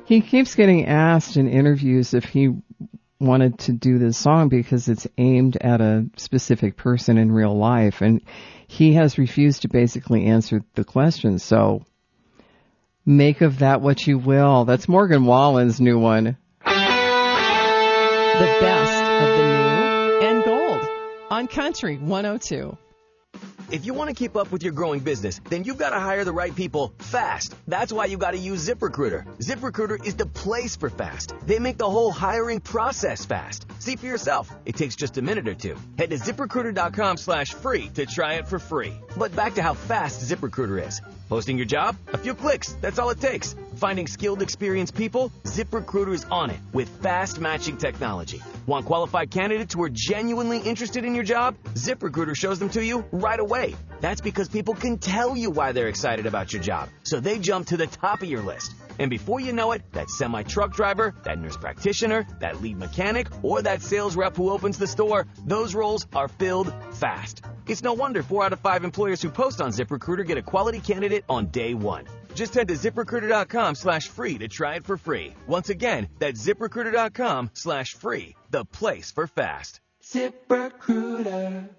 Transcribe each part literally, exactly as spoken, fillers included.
He keeps getting asked in interviews if he wanted to do this song because it's aimed at a specific person in real life, and he has refused to basically answer the question. So make of that what you will. That's Morgan Wallen's new one. The best of the new and gold on Country one oh two. If you want to keep up with your growing business, then you've got to hire the right people fast. That's why you got to use ZipRecruiter. ZipRecruiter is the place for fast. They make the whole hiring process fast. See for yourself. It takes just a minute or two. Head to ZipRecruiter.com slash free to try it for free. But back to how fast ZipRecruiter is. Posting your job? A few clicks. That's all it takes. Finding skilled, experienced people? ZipRecruiter is on it with fast matching technology. Want qualified candidates who are genuinely interested in your job? ZipRecruiter shows them to you right away. That's because people can tell you why they're excited about your job, so they jump to the top of your list. And before you know it, that semi-truck driver, that nurse practitioner, that lead mechanic, or that sales rep who opens the store, those roles are filled fast. It's no wonder four out of five employers who post on ZipRecruiter get a quality candidate on day one. Just head to ZipRecruiter.com slash free to try it for free. Once again, that's ZipRecruiter.com slash free, the place for fast. ZipRecruiter.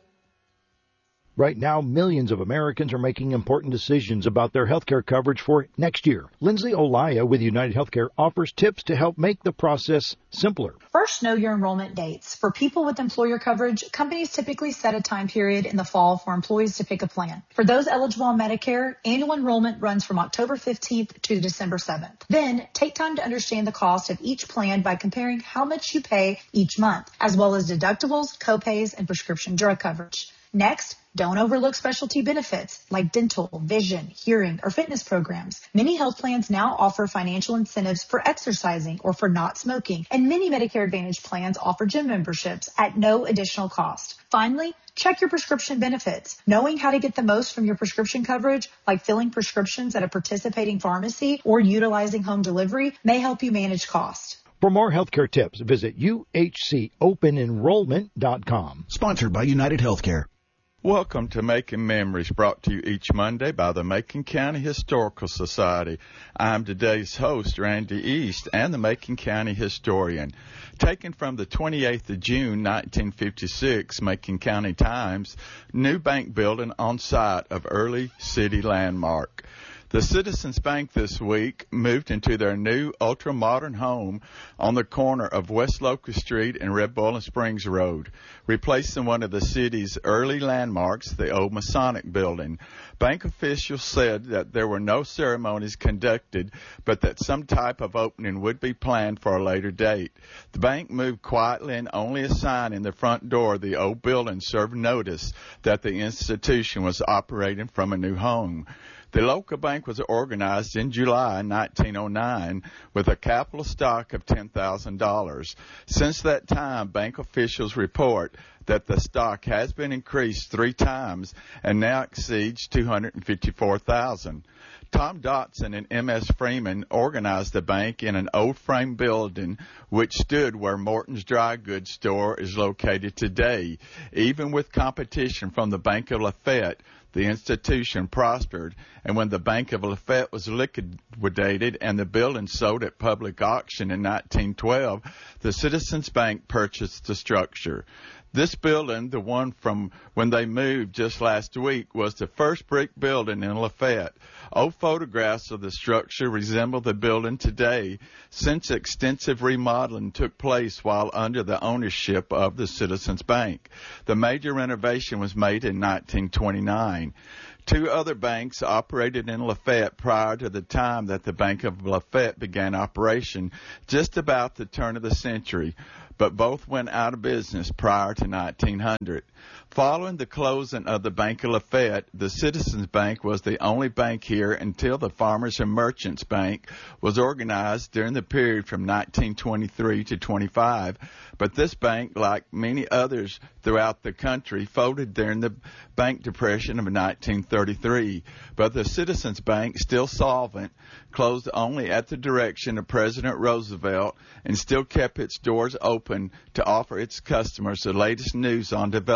Right now, millions of Americans are making important decisions about their health care coverage for next year. Lindsay Olaya with United Healthcare offers tips to help make the process simpler. First, know your enrollment dates. For people with employer coverage, companies typically set a time period in the fall for employees to pick a plan. For those eligible on Medicare, annual enrollment runs from October fifteenth to December seventh. Then, take time to understand the cost of each plan by comparing how much you pay each month, as well as deductibles, copays, and prescription drug coverage. Next, don't overlook specialty benefits like dental, vision, hearing, or fitness programs. Many health plans now offer financial incentives for exercising or for not smoking, and many Medicare Advantage plans offer gym memberships at no additional cost. Finally, check your prescription benefits. Knowing how to get the most from your prescription coverage, like filling prescriptions at a participating pharmacy or utilizing home delivery, may help you manage cost. For more healthcare tips, visit U H C open enrollment dot com. Sponsored by United Healthcare. Welcome to Making Memories, brought to you each Monday by the Macon County Historical Society. I'm today's host, Randy East, and the Macon County historian. Taken from the twenty-eighth of June, nineteen fifty-six, Macon County Times, new bank building on site of early city landmark. The Citizens Bank this week moved into their new ultra-modern home on the corner of West Locust Street and Red Boiling Springs Road, replacing one of the city's early landmarks, the old Masonic Building. Bank officials said that there were no ceremonies conducted, but that some type of opening would be planned for a later date. The bank moved quietly, and only a sign in the front door of the old building served notice that the institution was operating from a new home. The local bank was organized in July nineteen oh nine with a capital stock of ten thousand dollars. Since that time, bank officials report that the stock has been increased three times and now exceeds two hundred fifty-four thousand dollars. Tom Dotson and M S Freeman organized the bank in an old frame building which stood where Morton's Dry Goods store is located today. Even with competition from the Bank of Lafayette, the institution prospered, and when the Bank of Lafayette was liquidated and the building sold at public auction in nineteen twelve, the Citizens Bank purchased the structure. This building, the one from when they moved just last week, was the first brick building in Lafayette. Old photographs of the structure resemble the building today, since extensive remodeling took place while under the ownership of the Citizens Bank. The major renovation was made in nineteen twenty-nine. Two other banks operated in Lafayette prior to the time that the Bank of Lafayette began operation, just about the turn of the century, but both went out of business prior to nineteen hundred. Following the closing of the Bank of Lafayette, the Citizens Bank was the only bank here until the Farmers and Merchants Bank was organized during the period from nineteen twenty-three to twenty-five. But this bank, like many others throughout the country, folded during the Bank Depression of nineteen thirty-three. But the Citizens Bank, still solvent, closed only at the direction of President Roosevelt and still kept its doors open to offer its customers the latest news on developments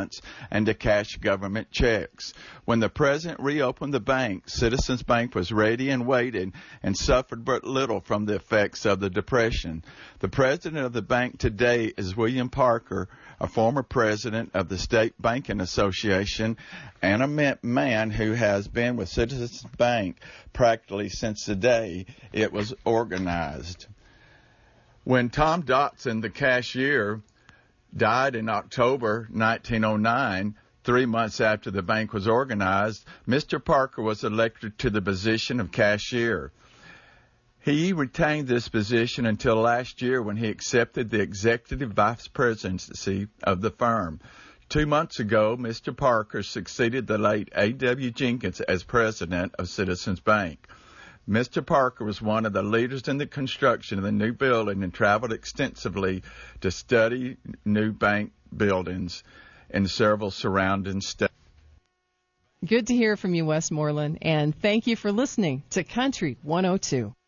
accounts and to cash government checks. When the president reopened the bank, Citizens Bank was ready and waited and suffered but little from the effects of the Depression. The president of the bank today is William Parker, a former president of the State Banking Association and a man who has been with Citizens Bank practically since the day it was organized. When Tom Dotson, the cashier, died in October nineteen oh nine, three months after the bank was organized, Mister Parker was elected to the position of cashier. He retained this position until last year when he accepted the executive vice presidency of the firm. Two months ago, Mister Parker succeeded the late A W Jenkins as president of Citizens Bank. Mister Parker was one of the leaders in the construction of the new building and traveled extensively to study new bank buildings in several surrounding states. Good to hear from you, Westmoreland, and thank you for listening to Country one oh two.